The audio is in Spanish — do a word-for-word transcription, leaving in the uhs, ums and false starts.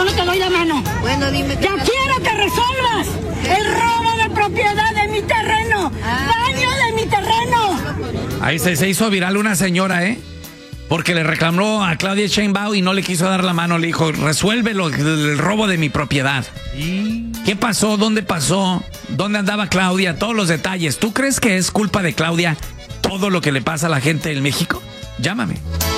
no te doy la mano. Bueno, dime. Ya quiero que resuelvas el robo de propiedad de mi terreno. Ah, daño de mi terreno. Ahí se, se hizo viral una señora, ¿eh? Porque le reclamó a Claudia Sheinbaum y no le quiso dar la mano. Le dijo, resuelve lo, el robo de mi propiedad. ¿Y qué pasó? ¿Dónde pasó? ¿Dónde andaba Claudia? Todos los detalles. ¿Tú crees que es culpa de Claudia todo lo que le pasa a la gente en México? Llámame.